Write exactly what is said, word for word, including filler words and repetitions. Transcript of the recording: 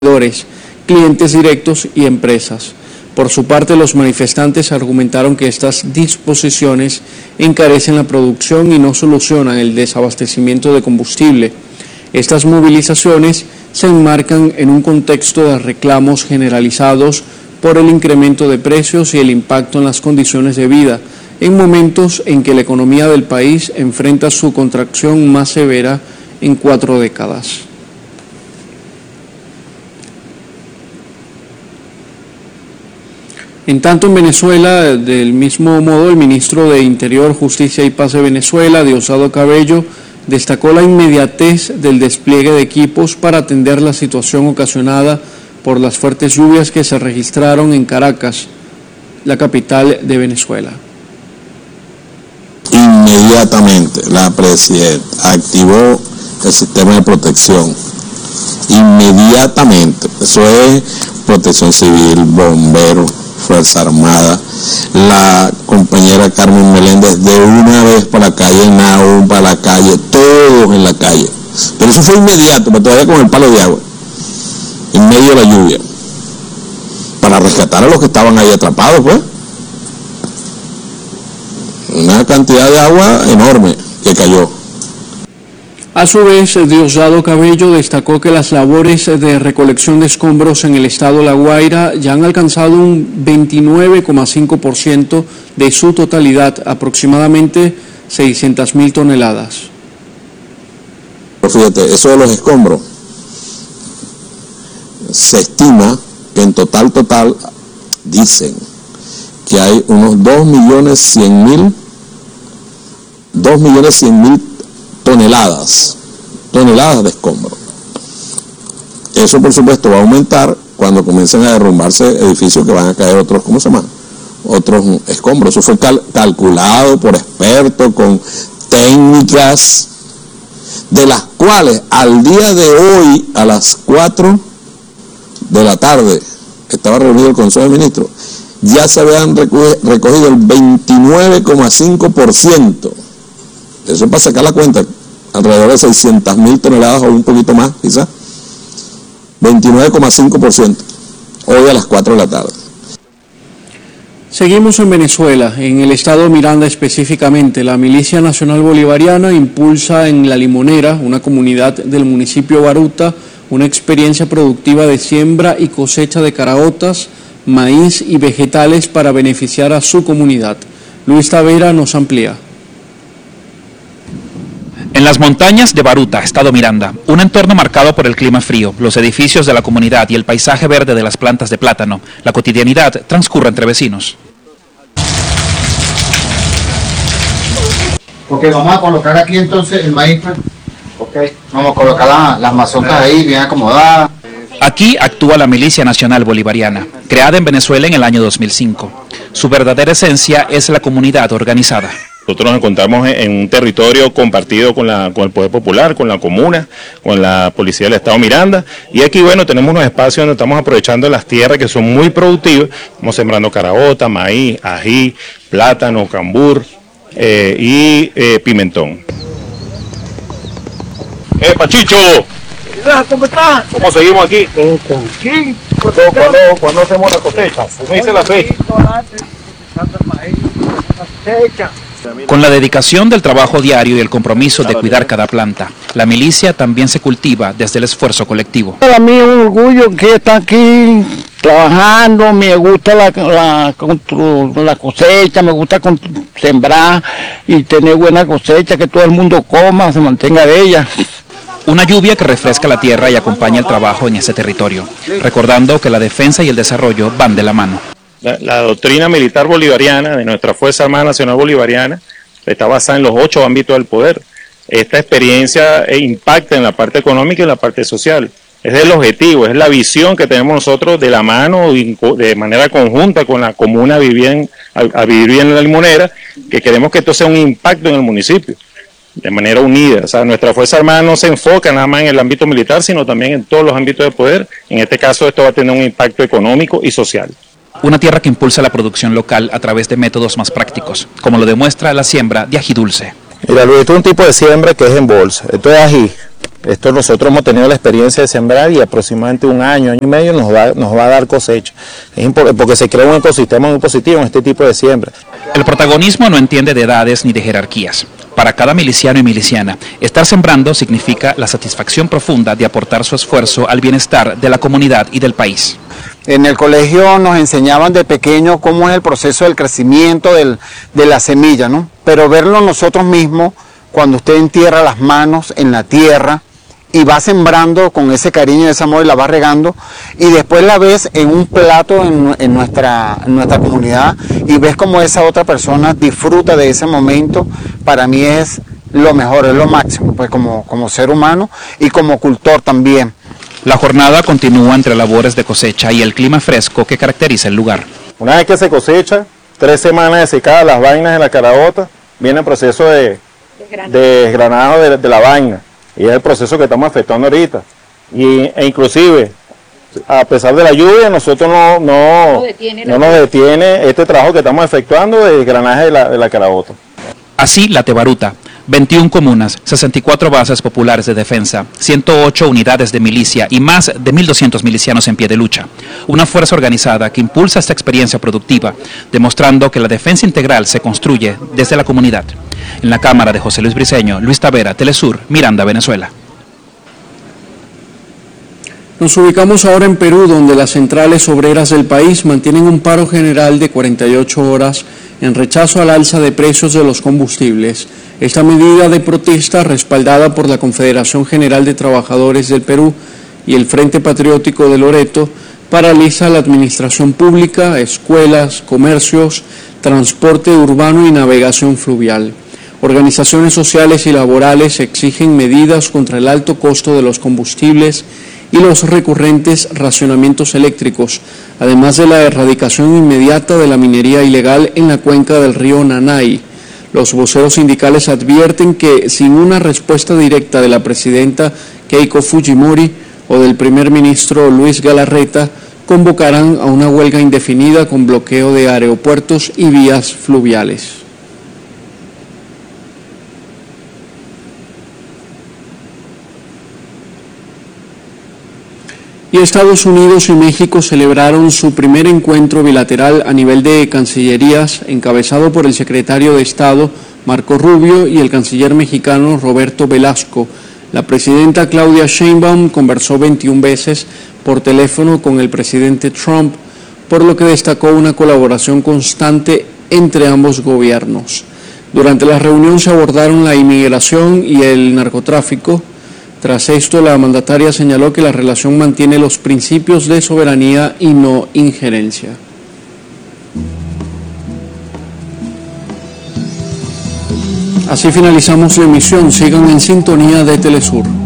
clientes directos y empresas. Por su parte, los manifestantes argumentaron que estas disposiciones encarecen la producción y no solucionan el desabastecimiento de combustible. Estas movilizaciones se enmarcan en un contexto de reclamos generalizados por el incremento de precios y el impacto en las condiciones de vida, en momentos en que la economía del país enfrenta su contracción más severa en cuatro décadas. En tanto, en Venezuela, del mismo modo, el ministro de Interior, Justicia y Paz de Venezuela, Diosdado Cabello, destacó la inmediatez del despliegue de equipos para atender la situación ocasionada por las fuertes lluvias que se registraron en Caracas, la capital de Venezuela. Inmediatamente la presidenta activó el sistema de protección. Inmediatamente, eso es protección civil, bomberos, Fuerza Armada, la compañera Carmen Meléndez de una vez para la calle, Naum para la calle, todos en la calle. Pero eso fue inmediato, pero todavía con el palo de agua, en medio de la lluvia, para rescatar a los que estaban ahí atrapados, pues. Una cantidad de agua enorme que cayó. A su vez, Diosdado Cabello destacó que las labores de recolección de escombros en el estado La Guaira ya han alcanzado un veintinueve coma cinco por ciento de su totalidad, aproximadamente seiscientas mil toneladas. Pero fíjate, eso de los escombros, se estima que en total, total, dicen que hay unos dos millones cien mil, dos millones cien mil toneladas, toneladas de escombros. Eso por supuesto va a aumentar cuando comiencen a derrumbarse edificios que van a caer otros, ¿cómo se llama? Otros escombros. Eso fue cal calculado por expertos, con técnicas, de las cuales al día de hoy, a las cuatro de la tarde, estaba reunido el Consejo de Ministros, ya se habían recogido el veintinueve coma cinco por ciento. Eso es para sacar la cuenta, alrededor de seiscientas mil toneladas o un poquito más, quizás. veintinueve coma cinco por ciento, hoy a las cuatro de la tarde. Seguimos en Venezuela, en el estado Miranda específicamente. La Milicia Nacional Bolivariana impulsa en La Limonera, una comunidad del municipio Baruta, una experiencia productiva de siembra y cosecha de caraotas, maíz y vegetales para beneficiar a su comunidad. Luis Tavera nos amplía. En las montañas de Baruta, estado Miranda, un entorno marcado por el clima frío, los edificios de la comunidad y el paisaje verde de las plantas de plátano, la cotidianidad transcurre entre vecinos. Ok, vamos a colocar aquí entonces el maíz. Ok, vamos a colocar la, las mazorcas ahí bien acomodadas. Aquí actúa la Milicia Nacional Bolivariana, creada en Venezuela en el año dos mil cinco. Su verdadera esencia es la comunidad organizada. Nosotros nos encontramos en un territorio compartido con, la, con el Poder Popular, con la comuna, con la Policía del Estado Miranda, y aquí, bueno, tenemos unos espacios donde estamos aprovechando las tierras que son muy productivas, estamos sembrando caraota, maíz, ají, plátano, cambur eh, y eh, pimentón. ¡Eh, Pachicho! ¿Cómo estás? ¿Cómo seguimos aquí? Aquí. ¿Cuándo, cuándo, ¿Cuándo hacemos la cosecha? ¿Me dice la fecha? Con la dedicación del trabajo diario y el compromiso de cuidar cada planta, la milicia también se cultiva desde el esfuerzo colectivo. Para mí es un orgullo que está aquí trabajando, me gusta la, la, la cosecha, me gusta sembrar y tener buena cosecha, que todo el mundo coma, se mantenga de ella. Una lluvia que refresca la tierra y acompaña el trabajo en ese territorio, recordando que la defensa y el desarrollo van de la mano. La, la doctrina militar bolivariana de nuestra Fuerza Armada Nacional Bolivariana está basada en los ocho ámbitos del poder. Esta experiencia impacta en la parte económica y en la parte social. Es el objetivo, es la visión que tenemos nosotros de la mano y de manera conjunta con la comuna a vivir en, a, a vivir en La Limonera, que queremos que esto sea un impacto en el municipio, de manera unida. O sea, nuestra Fuerza Armada no se enfoca nada más en el ámbito militar, sino también en todos los ámbitos de poder. En este caso, esto va a tener un impacto económico y social. Una tierra que impulsa la producción local a través de métodos más prácticos, como lo demuestra la siembra de ají dulce. Mira, Luis, esto es un tipo de siembra que es en bolsa. Esto es ají. Esto nosotros hemos tenido la experiencia de sembrar y aproximadamente un año, año y medio nos va, nos va a dar cosecha. Es porque se crea un ecosistema muy positivo en este tipo de siembra. El protagonismo no entiende de edades ni de jerarquías. Para cada miliciano y miliciana, estar sembrando significa la satisfacción profunda de aportar su esfuerzo al bienestar de la comunidad y del país. En el colegio nos enseñaban de pequeño cómo es el proceso del crecimiento del, de la semilla, ¿no? Pero verlo nosotros mismos, cuando usted entierra las manos en la tierra y va sembrando con ese cariño y ese amor y la va regando, y después la ves en un plato en, en, nuestra, en nuestra comunidad y ves como esa otra persona disfruta de ese momento, para mí es lo mejor, es lo máximo, pues como, como ser humano y como cultor también. La jornada continúa entre labores de cosecha y el clima fresco que caracteriza el lugar. Una vez que se cosecha, tres semanas de secada las vainas de la caraota, viene el proceso de, de desgranado de, de la vaina, y es el proceso que estamos efectuando ahorita. Y, e inclusive, a pesar de la lluvia, nosotros no, no, no, detiene no nos detiene este trabajo que estamos efectuando de desgranaje de la, de la caraota. Así, la Tebaruta, veintiuna comunas, sesenta y cuatro bases populares de defensa, ciento ocho unidades de milicia y más de mil doscientos milicianos en pie de lucha. Una fuerza organizada que impulsa esta experiencia productiva, demostrando que la defensa integral se construye desde la comunidad. En la cámara de José Luis Briceño, Luis Tavera, Telesur, Miranda, Venezuela. Nos ubicamos ahora en Perú, donde las centrales obreras del país mantienen un paro general de cuarenta y ocho horas en rechazo al alza de precios de los combustibles. Esta medida de protesta, respaldada por la Confederación General de Trabajadores del Perú y el Frente Patriótico de Loreto, paraliza la administración pública, escuelas, comercios, transporte urbano y navegación fluvial. Organizaciones sociales y laborales exigen medidas contra el alto costo de los combustibles y los recurrentes racionamientos eléctricos, además de la erradicación inmediata de la minería ilegal en la cuenca del río Nanay. Los voceros sindicales advierten que sin una respuesta directa de la presidenta Keiko Fujimori o del primer ministro Luis Galarreta, convocarán a una huelga indefinida con bloqueo de aeropuertos y vías fluviales. Y Estados Unidos y México celebraron su primer encuentro bilateral a nivel de cancillerías, encabezado por el secretario de Estado, Marco Rubio, y el canciller mexicano, Roberto Velasco. La presidenta Claudia Sheinbaum conversó veintiuna veces por teléfono con el presidente Trump, por lo que destacó una colaboración constante entre ambos gobiernos. Durante la reunión se abordaron la inmigración y el narcotráfico. Tras esto, la mandataria señaló que la relación mantiene los principios de soberanía y no injerencia. Así finalizamos la emisión. Sigan en sintonía de Telesur.